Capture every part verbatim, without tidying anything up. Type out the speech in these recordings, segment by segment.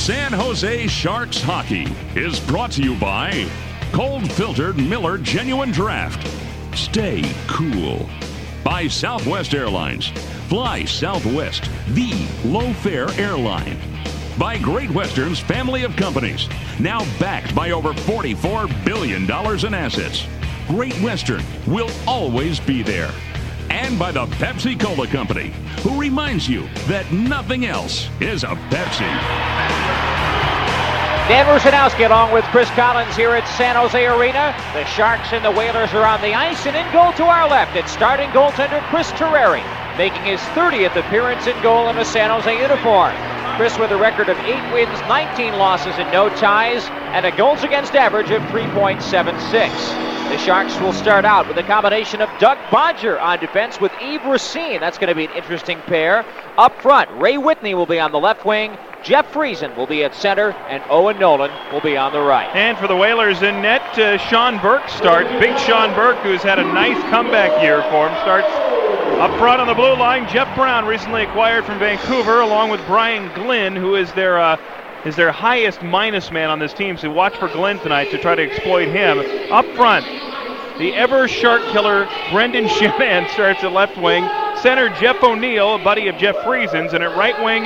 San Jose Sharks Hockey is brought to you by Cold Filtered Miller Genuine Draft. Stay cool. By Southwest Airlines. Fly Southwest, the low-fare airline. By Great Western's family of companies, now backed by over forty-four billion dollars in assets. Great Western will always be there. And by the Pepsi-Cola Company, who reminds you that nothing else is a Pepsi. Dan Rusanowski along with Chris Collins here at San Jose Arena. The Sharks and the Whalers are on the ice, and in goal to our left, it's starting goaltender Chris Terreri, making his thirtieth appearance in goal in a San Jose uniform. Chris with a record of eight wins, nineteen losses, and no ties, and a goals against average of three point seven six. The Sharks will start out with a combination of Doug Bodger on defense with Yves Racine. That's going to be an interesting pair. Up front, Ray Whitney will be on the left wing, Jeff Friesen will be at center, and Owen Nolan will be on the right. And for the Whalers in net, uh, Sean Burke starts. Big Sean Burke, who's had a nice comeback year for him, starts up front on the blue line. Jeff Brown, recently acquired from Vancouver, along with Brian Glynn, who is their uh, is their highest minus man on this team. So watch for Glynn tonight to try to exploit him. Up front, the ever shark killer Brendan Shanahan starts at left wing. Center, Jeff O'Neill, a buddy of Jeff Friesen's, and at right wing,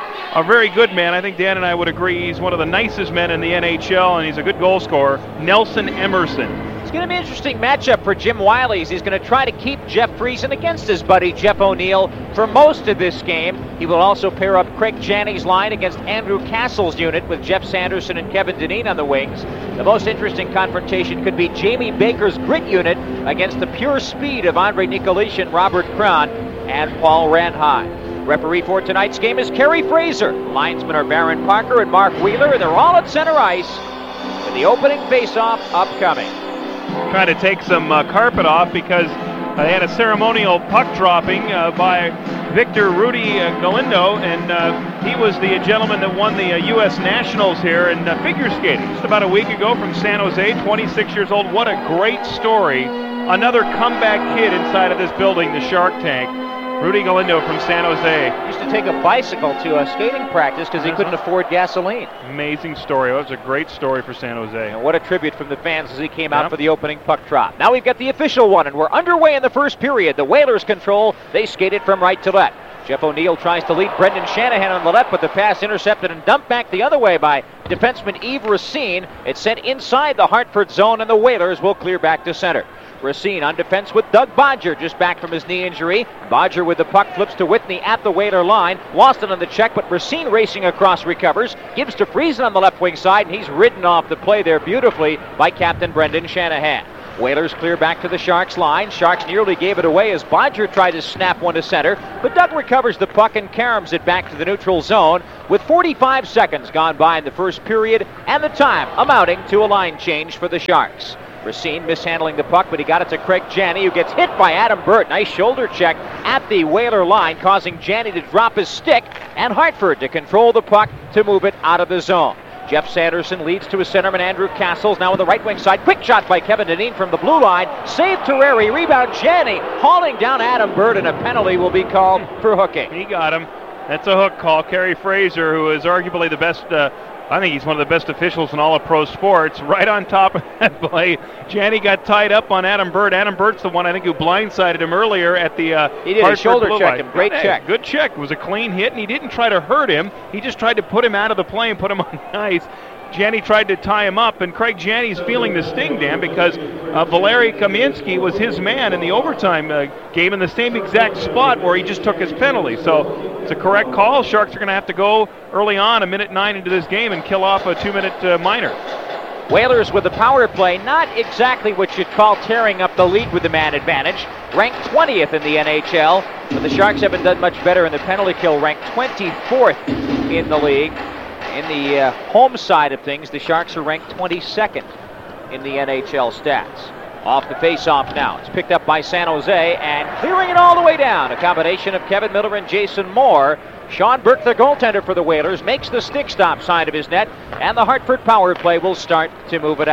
a very good man. I think Dan and I would agree he's one of the nicest men in the N H L, and he's a good goal scorer, Nelson Emerson. It's going to be an interesting matchup for Jim Wiley. He's going to try to keep Jeff Friesen against his buddy Jeff O'Neill for most of this game. He will also pair up Craig Janney's line against Andrew Castle's unit with Jeff Sanderson and Kevin Dineen on the wings. The most interesting confrontation could be Jamie Baker's grit unit against the pure speed of Andre Nikolic, Robert Cron, and Paul Ranhai. Referee for tonight's game is Kerry Fraser. Linesmen are Baron Parker and Mark Wheeler, and they're all at center ice with the opening faceoff upcoming. Trying to take some uh, carpet off because uh, they had a ceremonial puck dropping uh, by Victor Rudy uh, Galindo, and uh, he was the gentleman that won the uh, U S Nationals here in uh, figure skating just about a week ago from San Jose, twenty-six years old. What a great story. Another comeback kid inside of this building, the Shark Tank. Rudy Galindo from San Jose. Used to take a bicycle to a skating practice because he couldn't afford gasoline. Amazing story. That was a great story for San Jose. And what a tribute from the fans as he came out yep. for the opening puck drop. Now we've got the official one, and we're underway in the first period. The Whalers control. They skated from right to left. Jeff O'Neill tries to lead Brendan Shanahan on the left, but the pass intercepted and dumped back the other way by defenseman Yves Racine. It's sent inside the Hartford zone, and the Whalers will clear back to center. Racine on defense with Doug Bodger, just back from his knee injury. Bodger with the puck flips to Whitney at the Whaler line. Lost it on the check, but Racine racing across recovers. Gives to Friesen on the left wing side, and he's ridden off the play there beautifully by Captain Brendan Shanahan. Whalers clear back to the Sharks line. Sharks nearly gave it away as Bodger tried to snap one to center, but Doug recovers the puck and caroms it back to the neutral zone with forty-five seconds gone by in the first period, and the time amounting to a line change for the Sharks. Racine mishandling the puck, but he got it to Craig Janney, who gets hit by Adam Burt. Nice shoulder check at the Whaler line, causing Janney to drop his stick, and Hartford to control the puck to move it out of the zone. Jeff Sanderson leads to his centerman, Andrew Castles, now on the right wing side. Quick shot by Kevin Dineen from the blue line. Save Terreri, rebound Janney, hauling down Adam Burt, and a penalty will be called for hooking. He got him. That's a hook call. Kerry Fraser, who is arguably the best, uh, I think he's one of the best officials in all of pro sports, right on top of that play. Janney got tied up on Adam Burt. Adam Burt's the one, I think, who blindsided him earlier at the uh, He did a shoulder check him. Great hey, check. Good check. It was a clean hit, and he didn't try to hurt him. He just tried to put him out of the play and put him on the ice. Janney tried to tie him up, and Craig Janney's feeling the sting, Dan, because uh, Valeri Kaminsky was his man in the overtime uh, game in the same exact spot where he just took his penalty. So it's a correct call. Sharks are going to have to go early on, a minute nine into this game, and kill off a two-minute uh, minor. Whalers with the power play, not exactly what you'd call tearing up the lead with the man advantage. Ranked twentieth in the N H L, but the Sharks haven't done much better in the penalty kill, ranked twenty-fourth in the league. In the uh, home side of things, the Sharks are ranked twenty-second in the N H L stats. Off the face-off now. It's picked up by San Jose and clearing it all the way down. A combination of Kevin Miller and Jason Moore. Sean Burke, the goaltender for the Whalers, makes the stick stop side of his net, and the Hartford power play will start to move it out.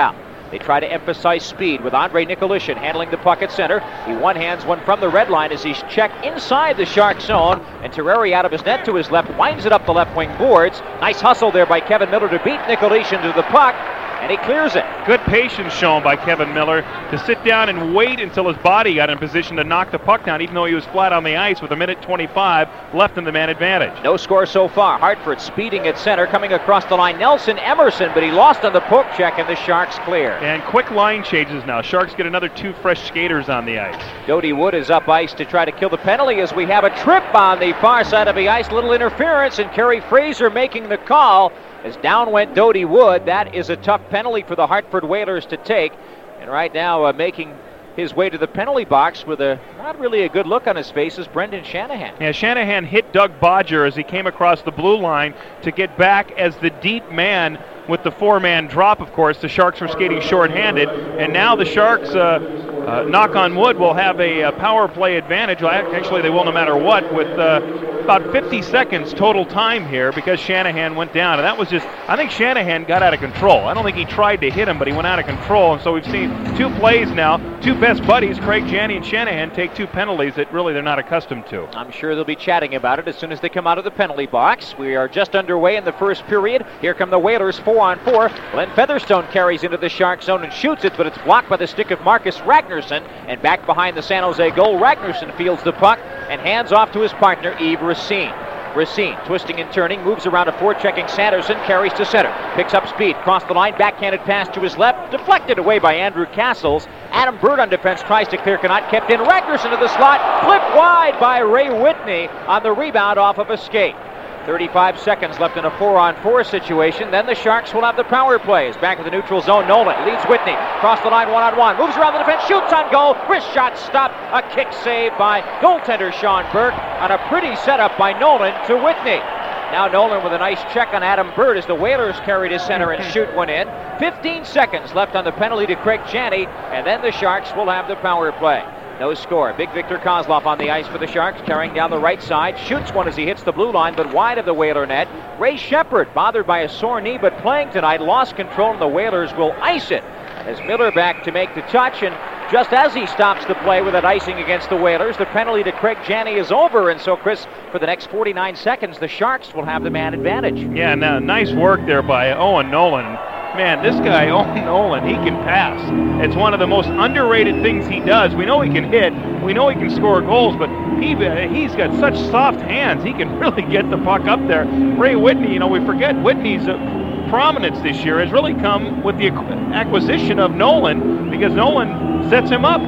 They try to emphasize speed with Andre Nicolishin handling the puck at center. He one-hands one from the red line as he's checked inside the Shark zone. And Terreri out of his net to his left, winds it up the left wing boards. Nice hustle there by Kevin Miller to beat Nicolishin to the puck. And he clears it. Good patience shown by Kevin Miller to sit down and wait until his body got in position to knock the puck down, even though he was flat on the ice with a minute twenty-five left in the man advantage. No score so far. Hartford speeding at center, coming across the line. Nelson Emerson, but he lost on the poke check, and the Sharks clear. And quick line changes now. Sharks get another two fresh skaters on the ice. Dodie Wood is up ice to try to kill the penalty as we have a trip on the far side of the ice. Little interference, and Kerry Fraser making the call. As down went Dodie Wood. That is a tough penalty for the Hartford Whalers to take. And right now uh, making his way to the penalty box with a not really a good look on his face is Brendan Shanahan. Yeah, Shanahan hit Doug Bodger as he came across the blue line to get back as the deep man with the four-man drop, of course. The Sharks were skating shorthanded, and now the Sharks, uh, uh, knock on wood, will have a, a power play advantage. Well, actually, they will no matter what, with uh, about fifty seconds total time here because Shanahan went down. And that was just, I think Shanahan got out of control. I don't think he tried to hit him, but he went out of control. And so we've seen two plays now, two best buddies, Craig Janney and Shanahan, take two penalties that really they're not accustomed to. I'm sure they'll be chatting about it as soon as they come out of the penalty box. We are just underway in the first period. Here come the Whalers, four on four. Glenn Featherstone carries into the Shark zone and shoots it, but it's blocked by the stick of Marcus Ragnarsson. And back behind the San Jose goal, Ragnarsson fields the puck and hands off to his partner, Yves Racine. Racine, twisting and turning, moves around a forechecking Sanderson, carries to center, picks up speed, cross the line, backhanded pass to his left, deflected away by Andrew Castles. Adam Bird on defense tries to clear, cannot, kept in. Ragnarsson to the slot, flipped wide by Ray Whitney on the rebound off of a skate. thirty-five seconds left in a four-on-four situation. Then the Sharks will have the power plays. Back in the neutral zone, Nolan leads Whitney. Cross the line one-on-one. Moves around the defense, shoots on goal. Wrist shot stopped. A kick saved by goaltender Sean Burke on a pretty setup by Nolan to Whitney. Now Nolan with a nice check on Adam Bird as the Whalers carry to center and shoot one in. fifteen seconds left on the penalty to Craig Janney, and then the Sharks will have the power play. No score. Big Victor Kozlov on the ice for the Sharks, carrying down the right side. Shoots one as he hits the blue line, but wide of the Whaler net. Ray Shepard, bothered by a sore knee, but playing tonight, lost control, and the Whalers will ice it. As Miller back to make the touch, and just as he stops the play with that icing against the Whalers, the penalty to Craig Janney is over. And so, Chris, for the next forty-nine seconds, the Sharks will have the man advantage. Yeah, now, nice work there by Owen Nolan. Man, this guy, Owen Nolan, he can pass. It's one of the most underrated things he does. We know he can hit. We know he can score goals, but he, he's got such soft hands. He can really get the puck up there. Ray Whitney, you know, we forget Whitney's uh, prominence this year has really come with the acquisition of Nolan because Nolan sets him up.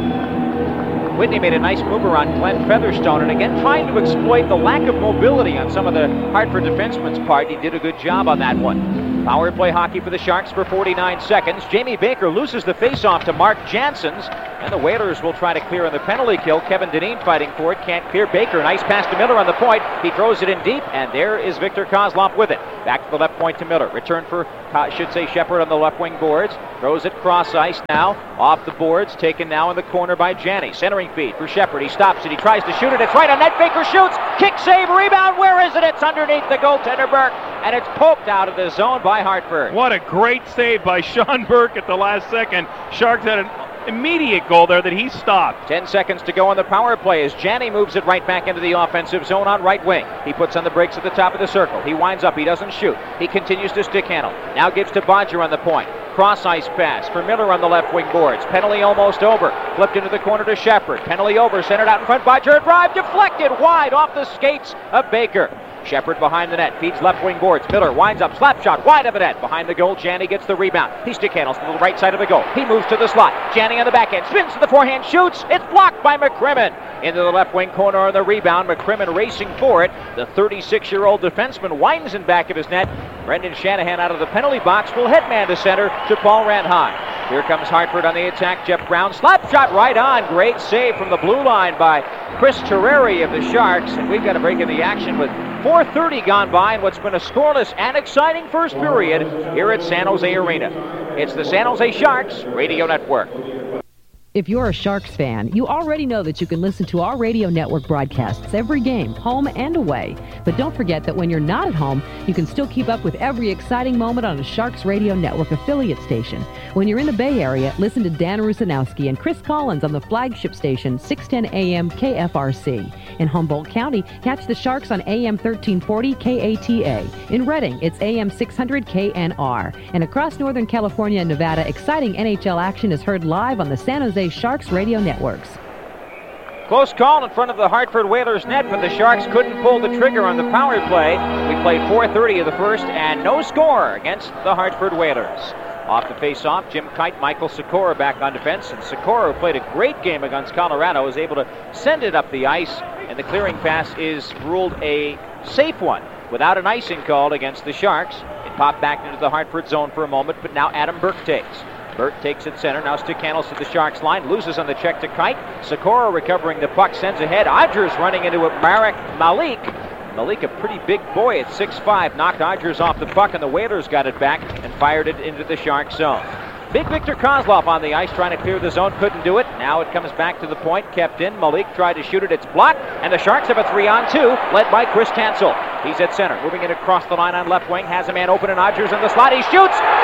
Whitney made a nice move around Glenn Featherstone, and again trying to exploit the lack of mobility on some of the Hartford defensemen's part. He did a good job on that one. Power play hockey for the Sharks for forty-nine seconds. Jamie Baker loses the faceoff to Mark Janssens, and the Whalers will try to clear on the penalty kill. Kevin Dineen fighting for it, can't clear. Baker, nice pass to Miller on the point. He throws it in deep, and there is Victor Kozlov with it. Back to the left point to Miller. Return for, I should say, Shepard on the left wing boards. Throws it cross ice now, off the boards, taken now in the corner by Janney. Centering feed for Shepard. He stops it. He tries to shoot it. It's right on net. Baker shoots. Kick, save, rebound. Where is it? It's underneath the goaltender Burke, and it's poked out of the zone by Hartford. What a great save by Sean Burke at the last second. Sharks had an immediate goal there that he stopped. Ten seconds to go on the power play as Janney moves it right back into the offensive zone on right wing. He puts on the brakes at the top of the circle. He winds up. He doesn't shoot. He continues to stick handle. Now gives to Bodger on the point. Cross ice pass for Miller on the left wing boards. Penalty almost over. Flipped into the corner to Shepard. Penalty over. Centered out in front. Bodger drive deflected wide off the skates of Baker. Shepard behind the net, feeds left wing boards. Miller winds up, slap shot, wide of the net. Behind the goal, Janney gets the rebound. He stick handles to the right side of the goal. He moves to the slot. Janney on the backhand, spins to the forehand, shoots. It's blocked by McCrimmon. Into the left wing corner on the rebound. McCrimmon racing for it. The thirty-six-year-old defenseman winds in back of his net. Brendan Shanahan out of the penalty box will head man to center to Paul Ranhine. Here comes Hartford on the attack. Jeff Brown, slap shot right on. Great save from the blue line by Chris Terreri of the Sharks. And we've got a break in the action with four thirty gone by in what's been a scoreless and exciting first period here at San Jose Arena. It's the San Jose Sharks Radio Network. If you're a Sharks fan, you already know that you can listen to our radio network broadcasts every game, home and away. But don't forget that when you're not at home, you can still keep up with every exciting moment on a Sharks Radio Network affiliate station. When you're in the Bay Area, listen to Dan Rusanowski and Chris Collins on the flagship station, six ten A M K F R C. In Humboldt County, catch the Sharks on A M thirteen forty K A T A. In Reading, it's A M six hundred K N R. And across Northern California and Nevada, exciting N H L action is heard live on the San Jose Sharks radio networks. Close call in front of the Hartford Whalers net, but the Sharks couldn't pull the trigger on the power play. We played four thirty of the first and no score against the Hartford Whalers. Off the face-off, Jim Kite, Michael Sikora back on defense, and Sikora, who played a great game against Colorado, was able to send it up the ice, and the clearing pass is ruled a safe one without an icing called against the Sharks. It popped back into the Hartford zone for a moment, but now Adam Burke takes. Burke takes it center. Now Stick handles to the Sharks line. Loses on the check to Kite. Sikora recovering the puck. Sends ahead. Odgers running into it. Marek Malik. Malik, a pretty big boy at six five. Knocked Odgers off the puck, and the Whalers got it back and fired it into the Sharks zone. Big Victor Kozlov on the ice trying to clear the zone. Couldn't do it. Now it comes back to the point. Kept in. Malik tried to shoot it. It's blocked. And the Sharks have a three on two, led by Chris Tansel. He's at center. Moving it across the line on left wing. Has a man open, and Odgers in the slot. He shoots.